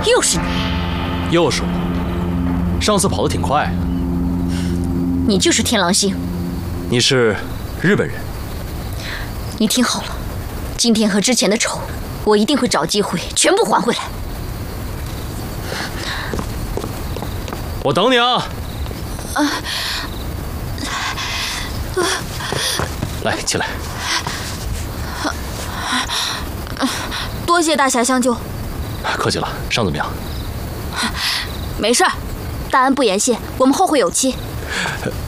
又是你， 又是我。上次跑得挺快啊。 你就是天狼星。 你是日本人。 你听好了，今天和之前的仇，我一定会找机会全部还回来。 我等你啊！来，起来。 多谢大侠相救。 客气了，伤怎么样？ 没事儿，大恩不言谢，我们后会有期。